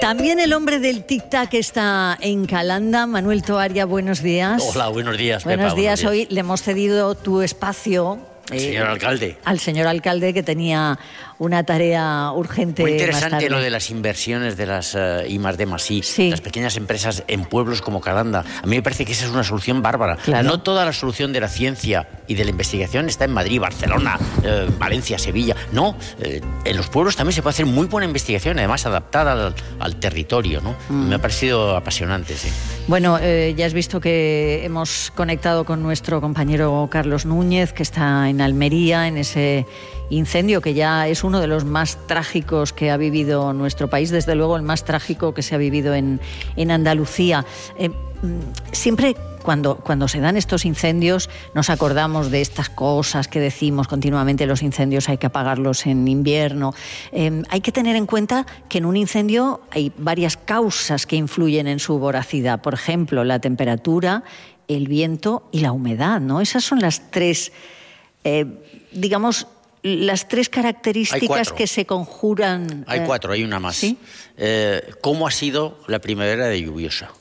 También el hombre del tic-tac está en Calanda. Manuel Toaria, buenos días. Hola, buenos días, Pepa. Buenos días. Hoy le hemos cedido tu espacio señor alcalde. Al señor alcalde, que tenía una tarea urgente. Muy interesante lo de las inversiones de las I+D+I, sí. Las pequeñas empresas en pueblos como Calanda. A mí me parece que esa es una solución bárbara. Claro. No toda la solución de la ciencia y de la investigación está en Madrid, Barcelona, Valencia, Sevilla. No, en los pueblos también se puede hacer muy buena investigación, además adaptada al territorio, ¿no? Me ha parecido apasionante, sí. Bueno, ya has visto que hemos conectado con nuestro compañero Carlos Núñez, que está en Almería, en ese incendio que ya es uno de los más trágicos que ha vivido nuestro país, desde luego el más trágico que se ha vivido en Andalucía. Siempre cuando se dan estos incendios nos acordamos de estas cosas que decimos continuamente: los incendios hay que apagarlos en invierno. Hay que tener en cuenta que en un incendio hay varias causas que influyen en su voracidad. Por ejemplo, la temperatura, el viento y la humedad, ¿no? Esas son las tres, las tres características que se conjuran. Hay cuatro, hay una más. ¿Sí? ¿Cómo ha sido la primavera de lluviosa?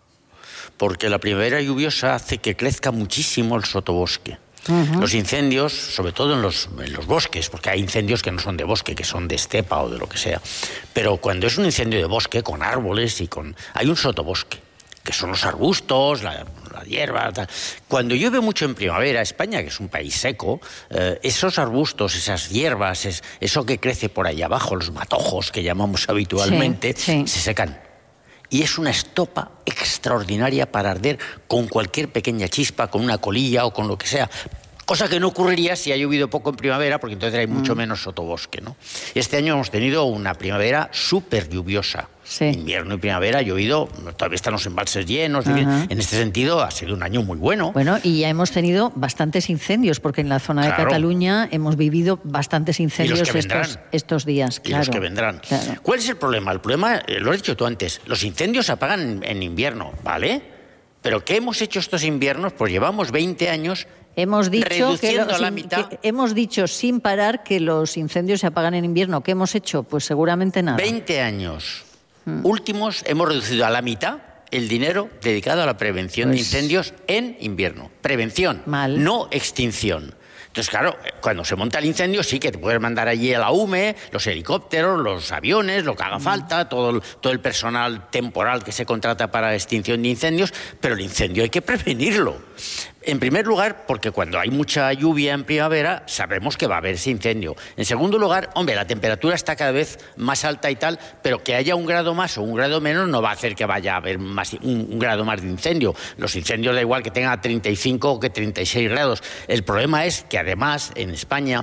Porque la primavera lluviosa hace que crezca muchísimo el sotobosque. Uh-huh. Los incendios, sobre todo en los bosques, porque hay incendios que no son de bosque, que son de estepa o de lo que sea. Pero cuando es un incendio de bosque, con árboles hay un sotobosque, que son los arbustos, la hierba, tal. Cuando llueve mucho en primavera, España, que es un país seco, esos arbustos, esas hierbas, eso que crece por ahí abajo, los matojos que llamamos habitualmente, se secan. Y es una estopa extraordinaria para arder con cualquier pequeña chispa, con una colilla o con lo que sea. Cosa que no ocurriría si ha llovido poco en primavera, porque entonces hay mucho menos sotobosque, ¿no? Este año hemos tenido una primavera súper lluviosa. Sí. Invierno y primavera ha llovido, todavía están los embalses llenos. En este sentido ha sido un año muy bueno. Bueno, y ya hemos tenido bastantes incendios, porque en la zona de Cataluña hemos vivido bastantes incendios estos días. Y los que vendrán. Claro. ¿Cuál es el problema? El problema, lo has dicho tú antes, los incendios se apagan en invierno, ¿vale? ¿Pero qué hemos hecho estos inviernos? Pues llevamos 20 años... Hemos dicho a la mitad. Hemos dicho sin parar que los incendios se apagan en invierno. ¿Qué hemos hecho? Pues seguramente nada. 20 años últimos hemos reducido a la mitad el dinero dedicado a la prevención de incendios en invierno. Prevención, no extinción. Entonces, claro, cuando se monta el incendio sí que te puedes mandar allí a la UME, los helicópteros, los aviones, lo que haga falta, todo el personal temporal que se contrata para extinción de incendios, pero el incendio hay que prevenirlo. En primer lugar, porque cuando hay mucha lluvia en primavera, sabemos que va a haber ese incendio. En segundo lugar, la temperatura está cada vez más alta y tal, pero que haya un grado más o un grado menos no va a hacer que vaya a haber un grado más de incendio. Los incendios da igual que tengan 35 o que 36 grados. El problema es que además en España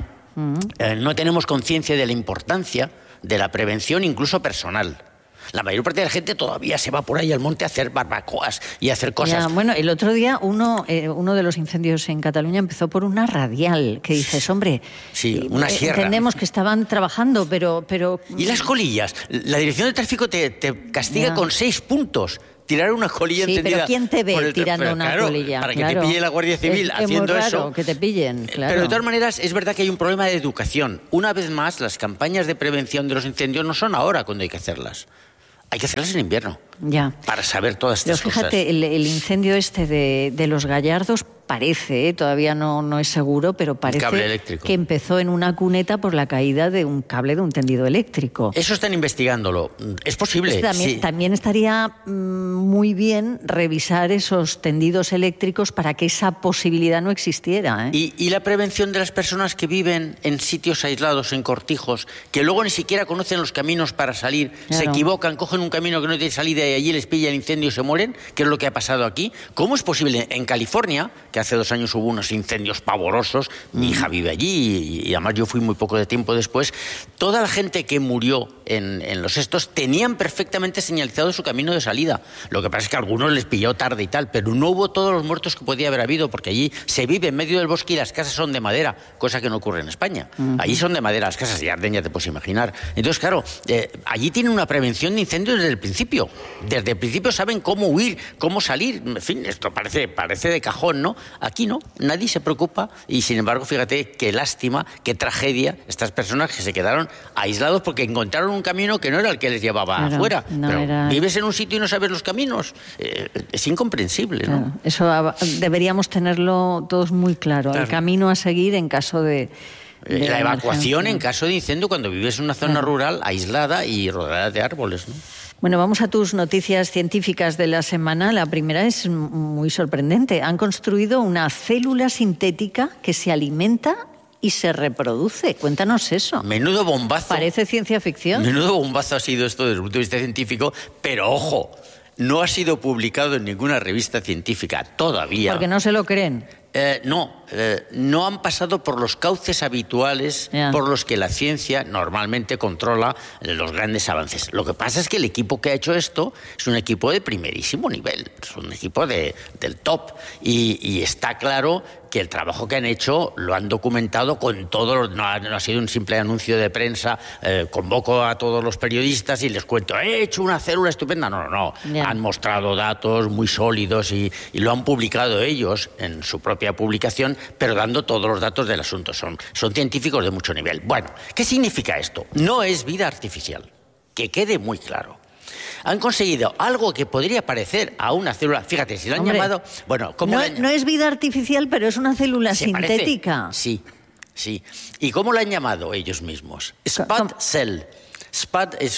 no tenemos conciencia de la importancia de la prevención, incluso personal. La mayor parte de la gente todavía se va por ahí al monte a hacer barbacoas y a hacer cosas. Ya, bueno, el otro día uno de los incendios en Cataluña empezó por una radial, que dices, hombre... Sí, una sierra. Entendemos que estaban trabajando, pero... ¿Y las colillas? La Dirección de Tráfico te castiga con 6 puntos. Tirar una colilla encendida. Pero ¿quién te ve tirando una colilla? Para que te pille la Guardia Civil haciendo es muy raro eso. Que te pillen, claro. Pero de todas maneras es verdad que hay un problema de educación. Una vez más, las campañas de prevención de los incendios no son ahora cuando hay que hacerlas. Hay que hacerlas en invierno. Ya. Para saber todas estas cosas. Fíjate, el incendio este de los Gallardos parece, todavía no es seguro, pero parece que empezó en una cuneta por la caída de un cable de un tendido eléctrico. Eso están investigándolo. Es posible. También estaría muy bien revisar esos tendidos eléctricos para que esa posibilidad no existiera, ¿eh? Y la prevención de las personas que viven en sitios aislados, en cortijos, que luego ni siquiera conocen los caminos para salir, se equivocan, cogen un camino que no tiene salida y allí les pilla el incendio y se mueren, que es lo que ha pasado aquí. ¿Cómo es posible? En California, que hace 2 años hubo unos incendios pavorosos, mi hija vive allí y además yo fui muy poco de tiempo después, toda la gente que murió en los estos tenían perfectamente señalizado su camino de salida. Lo que pasa es que a algunos les pilló tarde y tal, pero no hubo todos los muertos que podía haber habido, porque allí se vive en medio del bosque y las casas son de madera, cosa que no ocurre en España. Allí son de madera las casas y arden, ya te puedes imaginar. Entonces, claro, allí tienen una prevención de incendios desde el principio. Desde el principio saben cómo huir, cómo salir. En fin, esto parece de cajón, ¿no? Aquí no, nadie se preocupa y sin embargo, fíjate qué lástima, qué tragedia estas personas que se quedaron aislados porque encontraron un camino que no era el que les llevaba afuera. Pero vives en un sitio y no sabes los caminos. Es incomprensible, ¿no? Eso deberíamos tenerlo todos muy claro. El camino a seguir en caso de la evacuación en caso de incendio cuando vives en una zona rural aislada y rodeada de árboles, ¿no? Bueno, vamos a tus noticias científicas de la semana. La primera es muy sorprendente. Han construido una célula sintética que se alimenta y se reproduce. Cuéntanos eso. Menudo bombazo. Parece ciencia ficción. Menudo bombazo ha sido esto desde el punto de vista científico, pero ojo, no ha sido publicado en ninguna revista científica todavía. Porque no se lo creen. No han pasado por los cauces habituales por los que la ciencia normalmente controla los grandes avances. Lo que pasa es que el equipo que ha hecho esto es un equipo de primerísimo nivel, es un equipo del top y está claro que el trabajo que han hecho lo han documentado con todo, no ha sido un simple anuncio de prensa, convoco a todos los periodistas y les cuento, he hecho una célula estupenda. No. Han mostrado datos muy sólidos y lo han publicado ellos en su propia publicación, pero dando todos los datos del asunto. Son científicos de mucho nivel. Bueno, ¿qué significa esto? No es vida artificial, que quede muy claro. Han conseguido algo que podría parecer a una célula. Fíjate, si lo han llamado... Bueno, no es vida artificial, pero es una célula sintética. Parece? Sí. ¿Y cómo la han llamado ellos mismos? Spud Cell. Spud es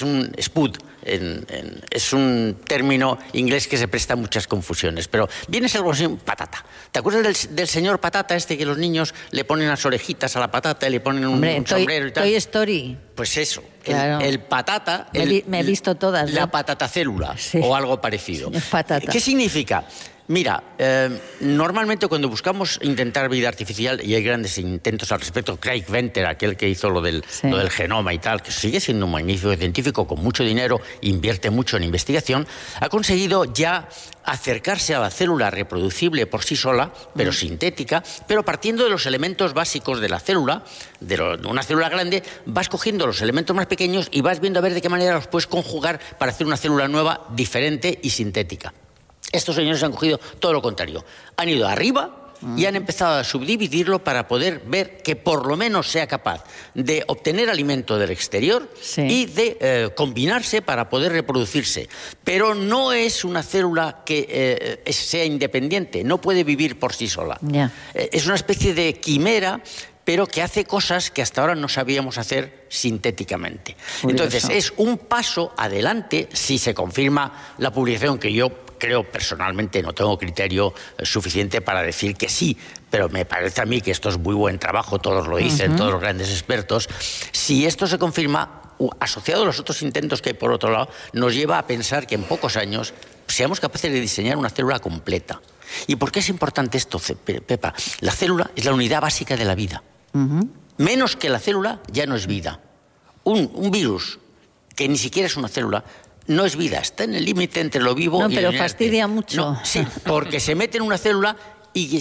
un término inglés que se presta a muchas confusiones, pero viene a ser algo así, patata. ¿Te acuerdas del señor patata que los niños le ponen las orejitas a la patata y le ponen un sombrero y tal? Toy Story. Pues eso, claro. el patata... Me he visto todas. La patatacélula, sí. O algo parecido. Patata. ¿Qué significa? Mira, normalmente cuando buscamos intentar vida artificial, y hay grandes intentos al respecto, Craig Venter, aquel que hizo lo del genoma y tal, que sigue siendo un magnífico científico con mucho dinero, invierte mucho en investigación, ha conseguido ya acercarse a la célula reproducible por sí sola, pero sintética, pero partiendo de los elementos básicos de la célula, de una célula grande, vas cogiendo los elementos más pequeños y vas viendo a ver de qué manera los puedes conjugar para hacer una célula nueva, diferente y sintética. Estos señores han cogido todo lo contrario. Han ido arriba y han empezado a subdividirlo para poder ver que por lo menos sea capaz de obtener alimento del exterior y de combinarse para poder reproducirse. Pero no es una célula que sea independiente, no puede vivir por sí sola. Es una especie de quimera, pero que hace cosas que hasta ahora no sabíamos hacer sintéticamente. Entonces, es un paso adelante si se confirma la publicación, que yo creo personalmente, no tengo criterio suficiente para decir que sí, pero me parece a mí que esto es muy buen trabajo, todos lo dicen, todos los grandes expertos. Si esto se confirma, asociado a los otros intentos que hay por otro lado, nos lleva a pensar que en pocos años seamos capaces de diseñar una célula completa. ¿Y por qué es importante esto, Pepa? La célula es la unidad básica de la vida. Menos que la célula ya no es vida. Un virus, que ni siquiera es una célula, no es vida, está en el límite entre lo vivo y lo inerte. No, pero fastidia mucho. Sí, porque se mete en una célula y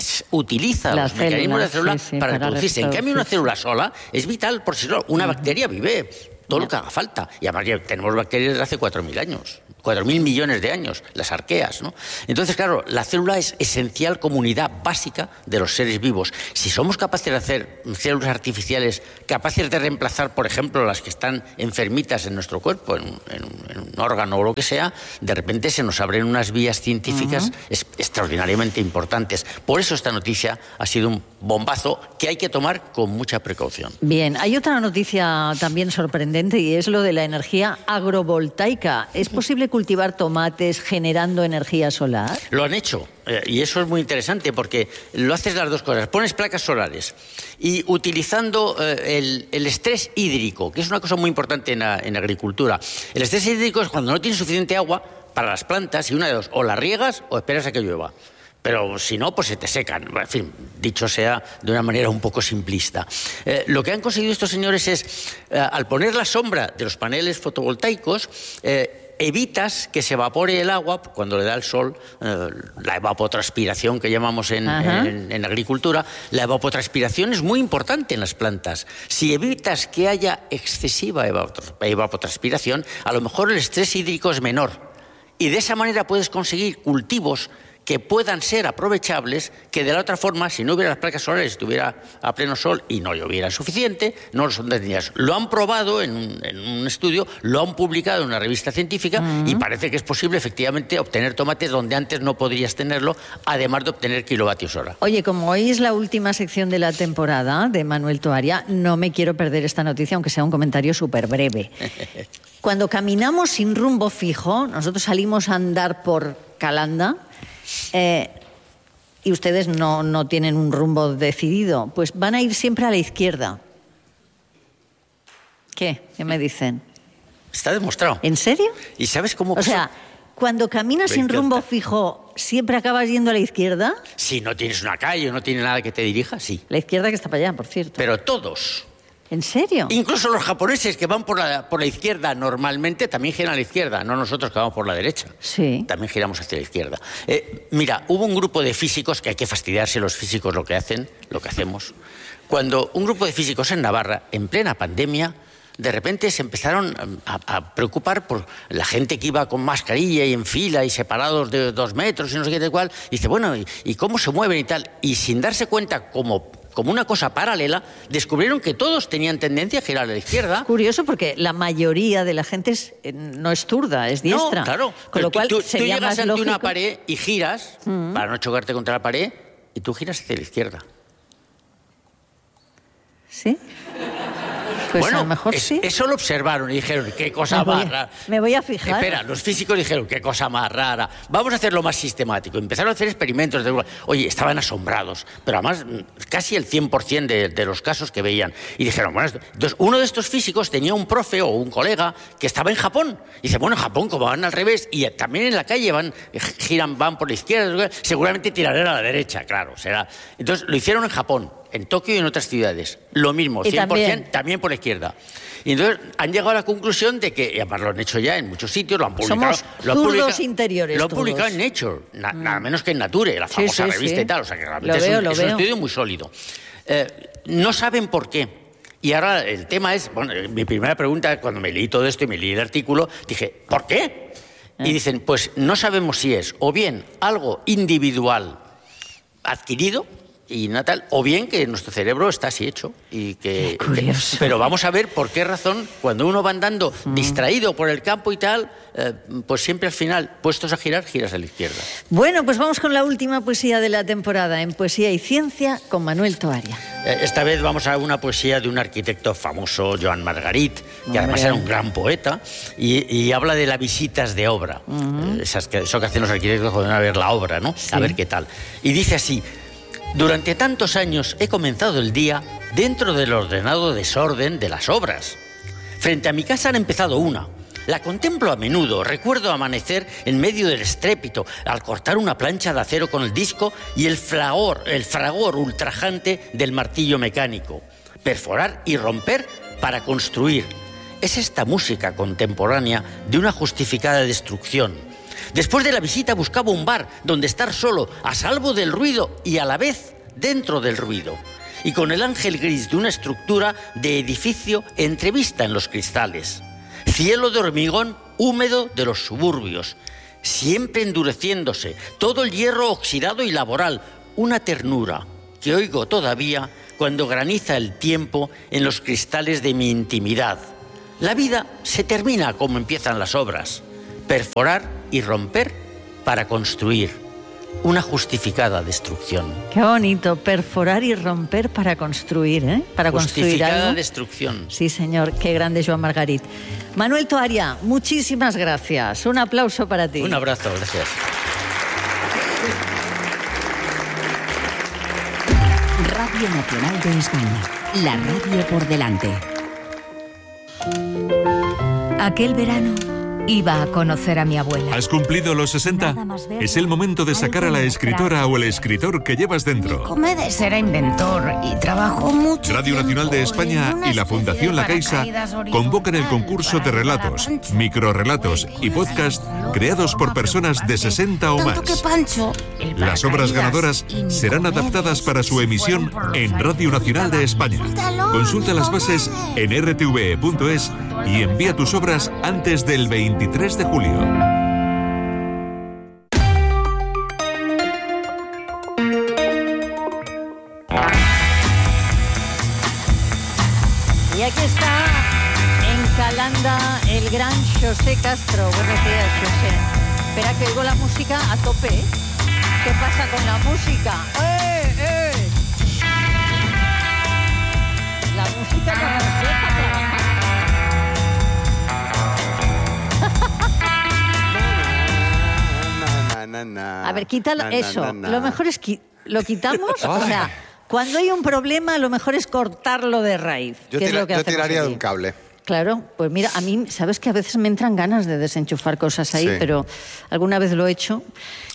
utiliza los mecanismos de la célula para reproducirse. En cambio, una célula sola es vital por sí sola. Una bacteria vive todo lo que haga falta. Y además ya tenemos bacterias desde hace 4.000 años. 4.000 millones de años, las arqueas, ¿no? Entonces, claro, la célula es esencial como unidad básica de los seres vivos. Si somos capaces de hacer células artificiales capaces de reemplazar, por ejemplo, las que están enfermitas en nuestro cuerpo, en un órgano o lo que sea, de repente se nos abren unas vías científicas extraordinariamente importantes. Por eso esta noticia ha sido un bombazo que hay que tomar con mucha precaución. Bien, hay otra noticia también sorprendente y es lo de la energía agrovoltaica. ¿Es posible cultivar tomates generando energía solar? Lo han hecho y eso es muy interesante porque lo haces las dos cosas. Pones placas solares y utilizando el estrés hídrico, que es una cosa muy importante en agricultura. El estrés hídrico es cuando no tienes suficiente agua para las plantas y una de dos, o la riegas o esperas a que llueva. Pero si no, pues se te secan. En fin, dicho sea de una manera un poco simplista. Lo que han conseguido estos señores es, al poner la sombra de los paneles fotovoltaicos, evitas que se evapore el agua cuando le da el sol, la evapotranspiración que llamamos en agricultura. La evapotranspiración es muy importante en las plantas. Si evitas que haya excesiva evapotranspiración, a lo mejor el estrés hídrico es menor. Y de esa manera puedes conseguir cultivos que puedan ser aprovechables, que de la otra forma, si no hubiera las placas solares, si estuviera a pleno sol y no lloviera suficiente, no lo tendrías. Lo han probado en un estudio, lo han publicado en una revista científica y parece que es posible efectivamente obtener tomates donde antes no podrías tenerlo, además de obtener kilovatios hora. Oye, como hoy es la última sección de la temporada de Manuel Toaria, no me quiero perder esta noticia, aunque sea un comentario súper breve. Cuando caminamos sin rumbo fijo, nosotros salimos a andar por Calanda, y ustedes no tienen un rumbo decidido, pues van a ir siempre a la izquierda. ¿Qué me dicen? Está demostrado. ¿En serio? ¿Y sabes cómo? O sea, cuando caminas sin rumbo fijo, ¿siempre acabas yendo a la izquierda? Si no tienes una calle o no tienes nada que te dirija, sí. La izquierda que está para allá, por cierto. Pero todos. ¿En serio? Incluso los japoneses que van por la izquierda normalmente también giran a la izquierda, no nosotros que vamos por la derecha. Sí. También giramos hacia la izquierda. Mira, hubo un grupo de físicos, que hay que fastidiarse los físicos lo que hacemos. Cuando un grupo de físicos en Navarra, en plena pandemia, de repente se empezaron a preocupar por la gente que iba con mascarilla y en fila y separados de 2 metros y no sé qué tal cual. Y dice, bueno, ¿y cómo se mueven y tal? Y sin darse cuenta como una cosa paralela, descubrieron que todos tenían tendencia a girar a la izquierda. Es curioso porque la mayoría de la gente no es zurda, es diestra. No, claro. Con lo cual tú sería llegas más ante lógico. una pared y giras para no chocarte contra la pared y tú giras hacia la izquierda. ¿Sí? Pues bueno, a lo mejor sí. Eso lo observaron y dijeron, qué cosa más rara. Me voy a fijar. Espera, los físicos dijeron, qué cosa más rara. Vamos a hacerlo más sistemático. Empezaron a hacer experimentos. Oye, estaban asombrados. Pero además, casi el 100% de los casos que veían. Y dijeron, bueno, entonces uno de estos físicos tenía un profe o un colega que estaba en Japón. Y dice, bueno, en Japón, como van al revés, y también en la calle van por la izquierda, seguramente tirarán a la derecha, claro. Será. Entonces lo hicieron en Japón, en Tokio y en otras ciudades. Lo mismo, 100%, también por la izquierda. Y entonces han llegado a la conclusión de que, y además lo han hecho ya en muchos sitios, lo han publicado. Somos zurdos interiores. Lo han publicado en Nature, nada menos que en Nature, la famosa revista y tal. O sea que realmente es un estudio muy sólido. No saben por qué. Y ahora el tema es, bueno, mi primera pregunta, cuando me leí todo esto y me leí el artículo, dije, ¿por qué? Y dicen, pues no sabemos si es o bien algo individual adquirido y natal, o bien que nuestro cerebro está así hecho. Pero vamos a ver por qué razón, cuando uno va andando distraído por el campo y tal, pues siempre al final, puestos a girar, giras a la izquierda. Bueno, pues vamos con la última poesía de la temporada, en Poesía y Ciencia, con Manuel Toaria. Esta vez vamos a una poesía de un arquitecto famoso, Joan Margarit, que además era un gran poeta, y habla de las visitas de obra. Eso que hacen los arquitectos cuando van a ver la obra, ¿no? Sí. A ver qué tal. Y dice así: durante tantos años he comenzado el día dentro del ordenado desorden de las obras. Frente a mi casa han empezado una. La contemplo a menudo, recuerdo amanecer en medio del estrépito al cortar una plancha de acero con el disco y el fragor ultrajante del martillo mecánico. Perforar y romper para construir. Es esta música contemporánea de una justificada destrucción. Después de la visita buscaba un bar donde estar solo, a salvo del ruido y a la vez dentro del ruido. Y con el ángel gris de una estructura de edificio entrevista en los cristales. Cielo de hormigón húmedo de los suburbios, siempre endureciéndose, todo el hierro oxidado y laboral, una ternura que oigo todavía cuando graniza el tiempo en los cristales de mi intimidad. La vida se termina como empiezan las obras, perforar y romper para construir. Una justificada destrucción. Qué bonito, perforar y romper para construir, ¿eh? Para construir algo. Justificada destrucción. Sí, señor, qué grande Joan Margarit. Manuel Toaria, muchísimas gracias. Un aplauso para ti. Un abrazo, gracias. Radio Nacional de España, la radio por delante. Aquel verano iba a conocer a mi abuela. ¿Has cumplido los 60? Es el momento de sacar a la escritora o el escritor que llevas dentro. Comedes era inventor y trabajó mucho. Radio Nacional de España y la Fundación La Caixa convocan el concurso de relatos, microrrelatos y podcast creados por personas de 60 o más. Las obras ganadoras serán adaptadas para su emisión en Radio Nacional de España. Consulta las bases en rtve.es y envía tus obras antes del 23 de julio. José Castro. Buenos días, José. Espera que oigo la música a tope. ¿Qué pasa con la música? La música no nos deja trabajar. A ver, quítalo eso. Lo mejor es que lo quitamos. O sea, cuando hay un problema, lo mejor es cortarlo de raíz. Yo tiraría de un cable. Claro, pues mira, a mí, sabes que a veces me entran ganas de desenchufar cosas ahí, pero alguna vez lo he hecho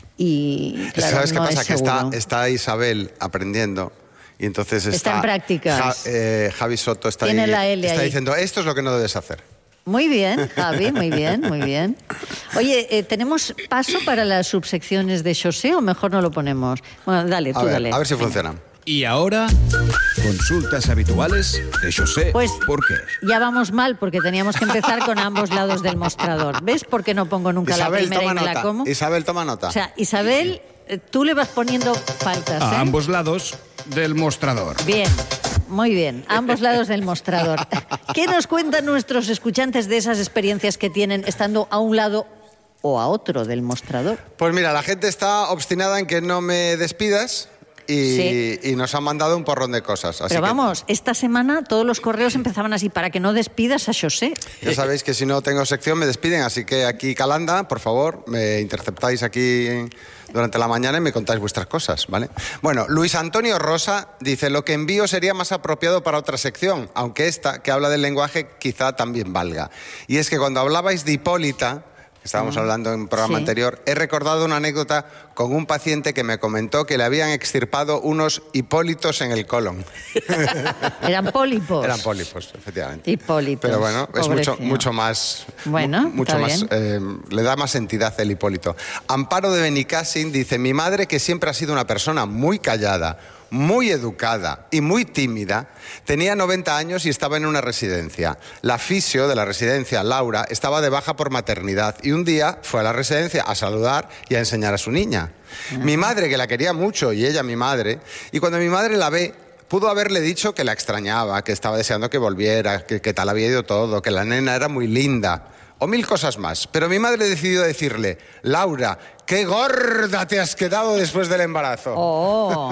y claro, ¿sabes qué no pasa? es Que seguro. está Isabel aprendiendo y entonces está en prácticas. Javi Soto está Tiene la L está ahí. diciendo, esto es lo que no debes hacer. Muy bien, Javi, muy bien, muy bien. Oye, ¿tenemos paso para las subsecciones de José o mejor no lo ponemos? Bueno, dale, tú dale. A ver si funcionan. Y ahora, consultas habituales de José. Pues ¿Por qué? ya vamos mal porque teníamos que empezar con ambos lados del mostrador. ¿Ves por qué no pongo nunca Isabel, la primera y me toma la como? Isabel, toma nota. O sea, Isabel, tú le vas poniendo faltas, A ¿eh? ambos lados del mostrador. Bien, muy bien, a ambos lados del mostrador. ¿Qué nos cuentan nuestros escuchantes de esas experiencias que tienen estando a un lado o a otro del mostrador? Pues mira, la gente está obstinada en que no me despidas y nos han mandado un porrón de cosas. Así Pero vamos, esta semana todos los correos empezaban así, para que no despidas a José. Ya sabéis que si no tengo sección me despiden, así que aquí Calanda, por favor, me interceptáis aquí durante la mañana y me contáis vuestras cosas, ¿vale? Bueno, Luis Antonio Rosa dice, lo que envío sería más apropiado para otra sección, aunque esta, que habla del lenguaje, quizá también valga. Y es que cuando hablabais de Hipólita, que estábamos hablando en un programa anterior, he recordado una anécdota con un paciente que me comentó que le habían extirpado unos hipólitos en el colon. Eran pólipos. Eran pólipos, efectivamente. Hipólitos. Pero bueno, es mucho más... Bueno, mucho está más, bien. le da más entidad el Hipólito. Amparo de Benicassin dice, mi madre, que siempre ha sido una persona muy callada, muy educada y muy tímida, tenía 90 años y estaba en una residencia. La fisio de la residencia, Laura, estaba de baja por maternidad y un día fue a la residencia a saludar y a enseñar a su niña. Mi madre, que la quería mucho, y ella mi madre, y cuando mi madre la ve, pudo haberle dicho que la extrañaba, que estaba deseando que volviera, que tal había ido todo, que la nena era muy linda, o mil cosas más. Pero mi madre decidió decirle, Laura, qué gorda te has quedado después del embarazo. Oh.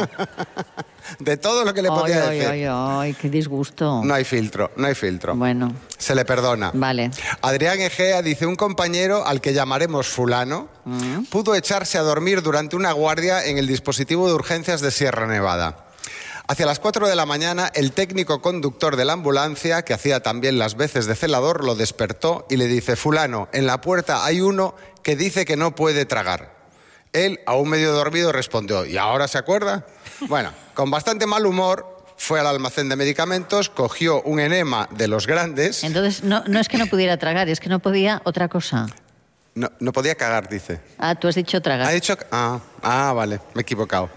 De todo lo que le podía decir. Ay, qué disgusto. No hay filtro, no hay filtro. Bueno. Se le perdona. Vale. Adrián Egea dice, un compañero al que llamaremos fulano, pudo echarse a dormir durante una guardia en el dispositivo de urgencias de Sierra Nevada. Hacia las 4 de la mañana, el técnico conductor de la ambulancia, que hacía también las veces de celador, lo despertó y le dice, fulano, en la puerta hay uno que dice que no puede tragar. Él, aún medio dormido, respondió, ¿y ahora se acuerda? Bueno, con bastante mal humor, fue al almacén de medicamentos, cogió un enema de los grandes... Entonces, no es que no pudiera tragar, es que no podía otra cosa. No podía cagar, dice. Ah, tú has dicho tragar. Ha dicho... vale, me he equivocado.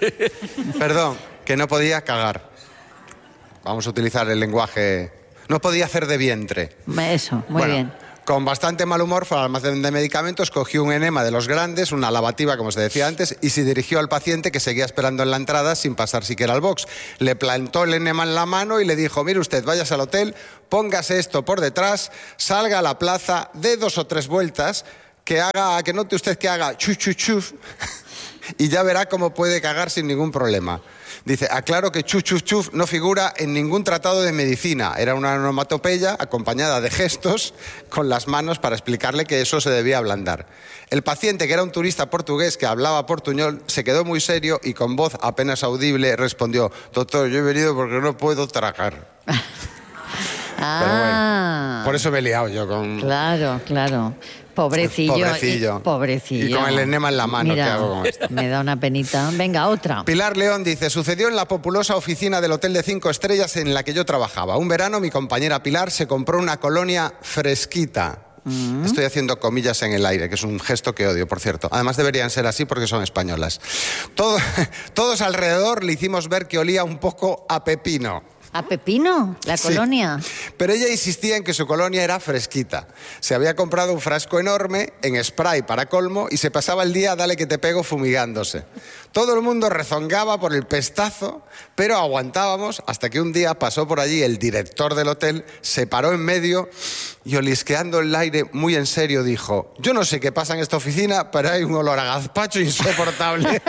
Perdón, que no podía cagar. Vamos a utilizar el lenguaje... No podía hacer de vientre. Eso, muy bien. Con bastante mal humor fue al almacén de medicamentos, cogió un enema de los grandes, una lavativa, como se decía antes, y se dirigió al paciente que seguía esperando en la entrada sin pasar siquiera al box. Le plantó el enema en la mano y le dijo, mire usted, váyase al hotel, póngase esto por detrás, salga a la plaza, dé 2 o 3 vueltas, que note usted que haga chuf, chuf, chuf, y ya verá cómo puede cagar sin ningún problema. Dice, aclaro que chuf, chuf, chuf no figura en ningún tratado de medicina. Era una onomatopeya acompañada de gestos con las manos para explicarle que eso se debía ablandar. El paciente, que era un turista portugués que hablaba portuñol, se quedó muy serio y con voz apenas audible respondió, doctor, yo he venido porque no puedo tragar. Pero bueno, por eso me he liado yo con... Claro. Pobrecillo. Pobrecillo. Y con el enema en la mano. Mira, ¿qué hago con esto? Me da una penita. Venga, otra. Pilar León dice, sucedió en la populosa oficina del Hotel de 5 Estrellas en la que yo trabajaba. Un verano mi compañera Pilar se compró una colonia fresquita. Estoy haciendo comillas en el aire, que es un gesto que odio, por cierto. Además deberían ser así porque son españolas. Todos alrededor le hicimos ver que olía un poco a pepino. A Pepino, la colonia. Pero ella insistía en que su colonia era fresquita. Se había comprado un frasco enorme en spray para colmo y se pasaba el día dale que te pego fumigándose. Todo el mundo rezongaba por el pestazo, pero aguantábamos hasta que un día pasó por allí el director del hotel, se paró en medio y olisqueando el aire muy en serio dijo: yo no sé qué pasa en esta oficina, pero hay un olor a gazpacho insoportable.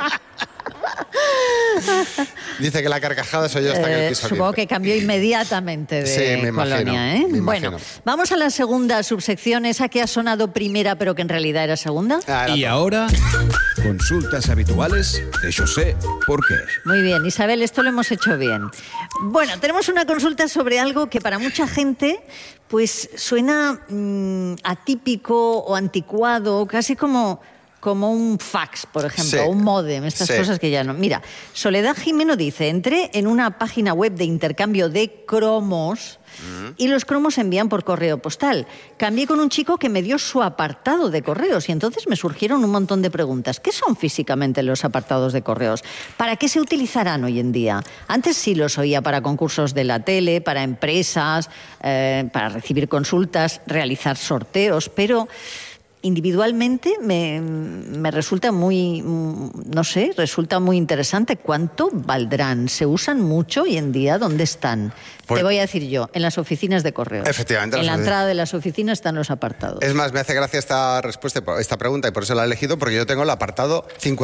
Dice que la carcajada soy yo hasta que el piso supongo que cambió inmediatamente de colonia, ¿eh? Bueno, vamos a la segunda subsección, esa que ha sonado primera pero que en realidad era segunda. Y ahora, consultas habituales de José Porqué. Muy bien, Isabel, esto lo hemos hecho bien. Bueno, tenemos una consulta sobre algo que para mucha gente pues suena atípico o anticuado, casi como un fax, por ejemplo, o un módem, estas cosas que ya no... Mira, Soledad Jimeno dice: entré en una página web de intercambio de cromos y los cromos se envían por correo postal. Cambié con un chico que me dio su apartado de correos y entonces me surgieron un montón de preguntas. ¿Qué son físicamente los apartados de correos? ¿Para qué se utilizarán hoy en día? Antes sí los oía para concursos de la tele, para empresas, para recibir consultas, realizar sorteos, pero... individualmente me resulta muy, no sé, resulta muy interesante. ¿Cuánto valdrán? ¿Se usan mucho hoy en día? ¿Dónde están? Te voy a decir yo, en las oficinas de correos. Efectivamente. En la entrada de las oficinas están los apartados. Es más, me hace gracia esta respuesta, esta pregunta, y por eso la he elegido, porque yo tengo el apartado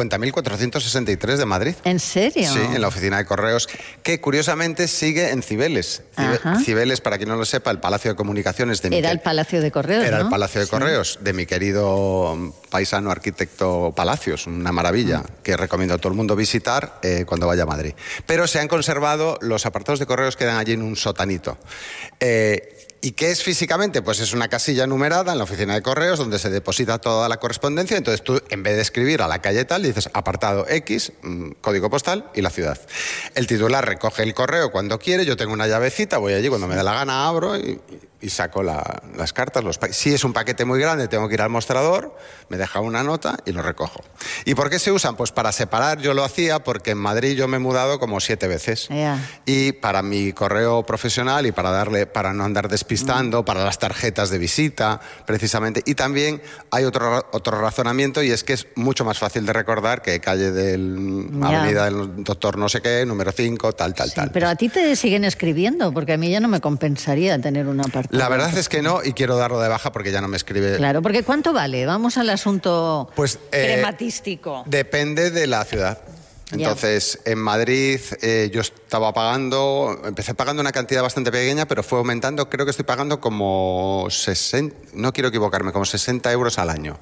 50.463 de Madrid. ¿En serio? Sí, en la oficina de correos, que curiosamente sigue en Cibeles. Cibeles, para quien no lo sepa, el Palacio de Comunicaciones de Era el Palacio de Correos, Era ¿no? el Palacio de Correos, de mi querido paisano arquitecto Palacios, una maravilla que recomiendo a todo el mundo visitar cuando vaya a Madrid. Pero se han conservado, los apartados de correos quedan allí en un sotanito. ¿Y qué es físicamente? Pues es una casilla numerada en la oficina de correos donde se deposita toda la correspondencia. Entonces tú, en vez de escribir a la calle tal, dices apartado X, código postal y la ciudad. El titular recoge el correo cuando quiere. Yo tengo una llavecita, voy allí cuando me da la gana, abro y saco las cartas. Si es un paquete muy grande, tengo que ir al mostrador, me deja una nota y lo recojo. ¿Y por qué se usan? Pues para separar. Yo lo hacía porque en Madrid yo me he mudado como 7 veces. Y para mi correo profesional y para no andar despistando, para las tarjetas de visita, precisamente. Y también hay otro razonamiento, y es que es mucho más fácil de recordar que calle avenida del doctor no sé qué, número 5, tal. Pero a ti te siguen escribiendo, porque a mí ya no me compensaría tener una parte. La verdad es que no, y quiero darlo de baja porque ya no me escribe. Claro, porque ¿cuánto vale? Vamos al asunto crematístico. Depende de la ciudad. Entonces, en Madrid yo empecé pagando una cantidad bastante pequeña, pero fue aumentando. Creo que estoy pagando como 60, no quiero equivocarme, como 60 euros al año.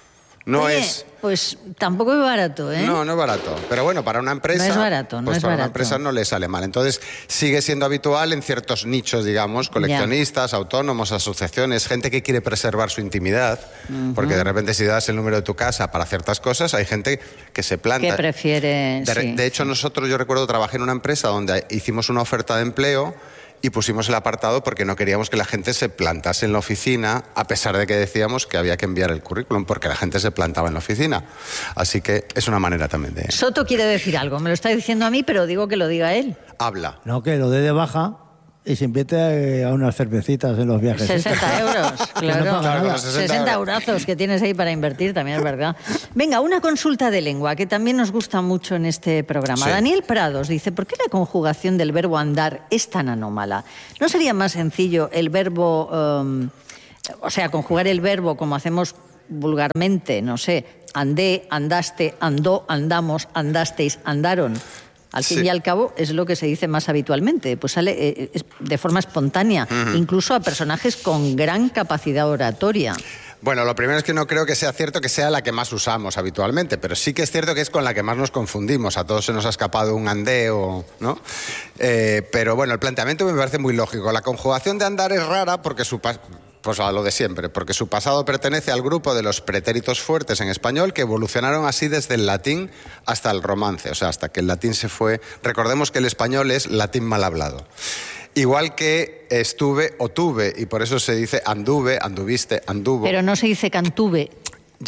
Pues tampoco es barato, ¿eh? No es barato. Pero bueno, para una empresa... No es barato, una empresa no le sale mal. Entonces, sigue siendo habitual en ciertos nichos, digamos, coleccionistas, autónomos, asociaciones, gente que quiere preservar su intimidad, porque de repente si das el número de tu casa para ciertas cosas, hay gente que se planta. Que prefiere... De hecho, yo recuerdo, trabajé en una empresa donde hicimos una oferta de empleo y pusimos el apartado porque no queríamos que la gente se plantase en la oficina, a pesar de que decíamos que había que enviar el currículum, porque la gente se plantaba en la oficina. Así que es una manera también de... Soto quiere decir algo, me lo está diciendo a mí, pero digo que lo diga él. Habla. No, que lo dé de baja y se invierte a unas cervecitas en los viajes. 60 euros, claro. Claro, 60 eurazos que tienes ahí para invertir, también es verdad. Venga, una consulta de lengua que también nos gusta mucho en este programa. Sí. Daniel Prados dice: ¿por qué la conjugación del verbo andar es tan anómala? ¿No sería más sencillo el verbo, conjugar el verbo como hacemos vulgarmente, no sé, andé, andaste, andó, andamos, andasteis, andaron? Al fin y al cabo es lo que se dice más habitualmente, pues sale de forma espontánea, incluso a personajes con gran capacidad oratoria. Bueno, lo primero es que no creo que sea cierto que sea la que más usamos habitualmente, pero sí que es cierto que es con la que más nos confundimos. A todos se nos ha escapado un andeo, ¿no? Pero bueno, el planteamiento me parece muy lógico. La conjugación de andar es rara porque pues a lo de siempre, porque su pasado pertenece al grupo de los pretéritos fuertes en español que evolucionaron así desde el latín hasta el romance, o sea, hasta que el latín se fue. Recordemos que el español es latín mal hablado. Igual que estuve o tuve, y por eso se dice anduve, anduviste, anduvo. Pero no se dice cantuve. Ya,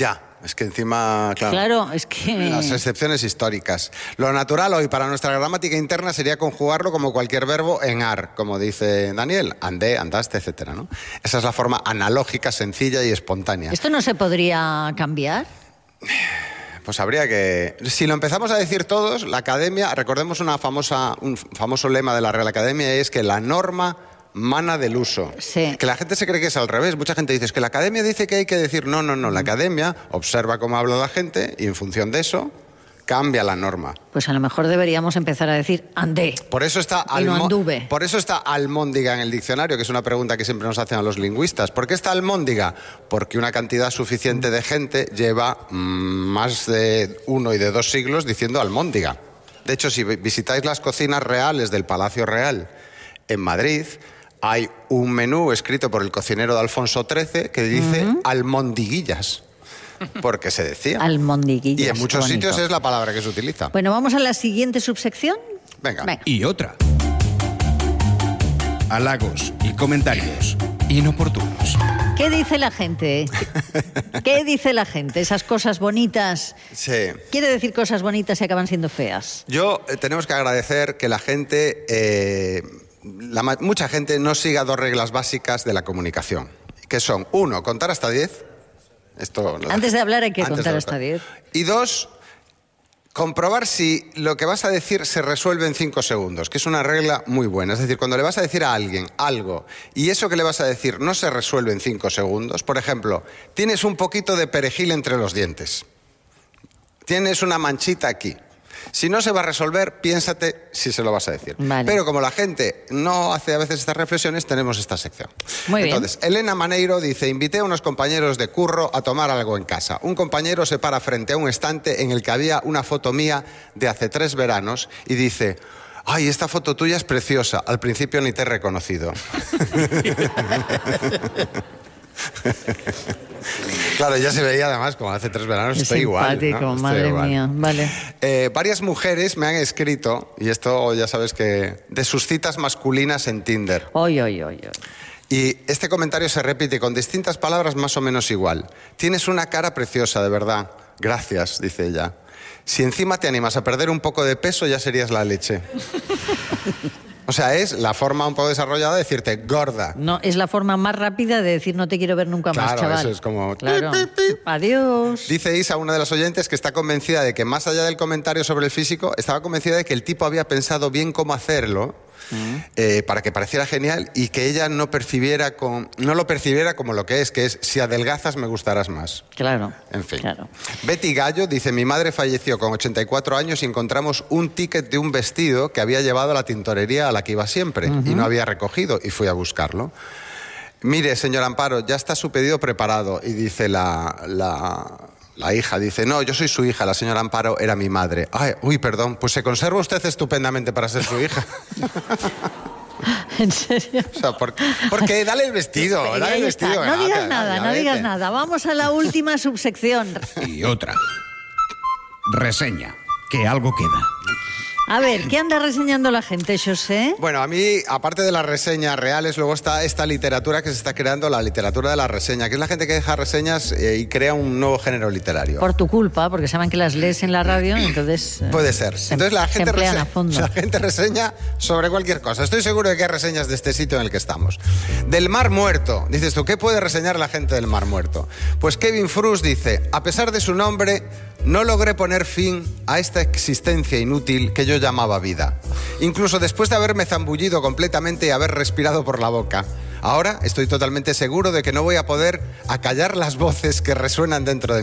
Es que encima, Claro, es que... Las excepciones históricas. Lo natural hoy para nuestra gramática interna sería conjugarlo como cualquier verbo en ar, como dice Daniel. Andé, andaste, etcétera, ¿no? Esa es la forma analógica, sencilla y espontánea. ¿Esto no se podría cambiar? Pues habría que... Si lo empezamos a decir todos, la academia... Recordemos un famoso lema de la Real Academia, es que la norma mana del uso. Sí. Que la gente se cree que es al revés. Mucha gente dice, es que la academia dice que hay que decir... No. La academia observa cómo habla la gente y en función de eso cambia la norma. Pues a lo mejor deberíamos empezar a decir andé. Por eso está anduve. Por eso está almóndiga en el diccionario, que es una pregunta que siempre nos hacen a los lingüistas. ¿Por qué está almóndiga? Porque una cantidad suficiente de gente lleva más de 1 y de 2 siglos diciendo almóndiga. De hecho, si visitáis las cocinas reales del Palacio Real en Madrid, hay un menú escrito por el cocinero de Alfonso XIII que dice almondiguillas. Porque se decía. Almondiguillas. Y en muchos sitios es la palabra que se utiliza. Bueno, vamos a la siguiente subsección. Venga. Y otra. Halagos y comentarios inoportunos. ¿Qué dice la gente? ¿Qué dice la gente? Esas cosas bonitas. Sí. Quiere decir cosas bonitas y acaban siendo feas. Tenemos que agradecer que la gente, mucha gente no siga 2 reglas básicas de la comunicación, que son, 1, contar hasta 10. Antes de hablar hay que contar hasta 10. Y 2, comprobar si lo que vas a decir se resuelve en 5 segundos, que es una regla muy buena. Es decir, cuando le vas a decir a alguien algo y eso que le vas a decir no se resuelve en 5 segundos, por ejemplo, tienes un poquito de perejil entre los dientes, tienes una manchita aquí. Si no se va a resolver, piénsate si se lo vas a decir. Vale. Pero como la gente no hace a veces estas reflexiones, tenemos esta sección. Muy bien. Entonces, Elena Maneiro dice, invité a unos compañeros de curro a tomar algo en casa. Un compañero se para frente a un estante en el que había una foto mía de hace 3 veranos y dice, ¡ay, esta foto tuya es preciosa! Al principio ni te he reconocido. Claro, ya se veía además como hace 3 veranos, estoy igual, ¿no? Madre mía, vale. Varias mujeres me han escrito, y esto ya sabes que, de sus citas masculinas en Tinder. Oy. Y este comentario se repite con distintas palabras más o menos igual. Tienes una cara preciosa, de verdad. Gracias, dice ella. Si encima te animas a perder un poco de peso, ya serías la leche. O sea, es la forma un poco desarrollada de decirte gorda. No, es la forma más rápida de decir no te quiero ver nunca más, chaval. Eso es como... Claro. Adiós. Dice Isa, una de las oyentes, que está convencida de que más allá del comentario sobre el físico, estaba convencida de que el tipo había pensado bien cómo hacerlo para que pareciera genial y que ella no lo percibiera como lo que es si adelgazas me gustarás más. Claro. En fin. Claro. Betty Gallo dice, mi madre falleció con 84 años y encontramos un ticket de un vestido que había llevado a la tintorería a la que iba siempre y no había recogido y fui a buscarlo. Mire, señor Amparo, ya está su pedido preparado. Y dice la hija, dice, no, yo soy su hija, la señora Amparo era mi madre. Ay, uy, perdón, pues se conserva usted estupendamente para ser su hija. ¿En serio? O sea, porque dale el vestido, dale el vestido. No digas nada, no digas nada. Vamos a la última subsección. Y otra. Reseña, que algo queda. A ver, ¿qué anda reseñando la gente, José? Bueno, a mí, aparte de las reseñas reales, luego está esta literatura que se está creando, la literatura de la reseña, que es la gente que deja reseñas y crea un nuevo género literario. Por tu culpa, porque saben que las lees en la radio, entonces... Puede ser. Entonces la gente reseña sobre cualquier cosa. Estoy seguro de que hay reseñas de este sitio en el que estamos. Del Mar Muerto. Dices tú, ¿qué puede reseñar la gente del Mar Muerto? Pues Kevin Frus dice, a pesar de su nombre, no logré poner fin a esta existencia inútil que yo llamaba vida. Incluso después de haberme zambullido completamente y haber respirado por la boca. Ahora estoy totalmente seguro de que no voy a poder acallar las voces que resuenan dentro de